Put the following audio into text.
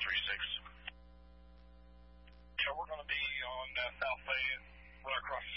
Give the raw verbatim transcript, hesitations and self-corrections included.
three six. Yeah, we're going to be on uh, South Bay, right across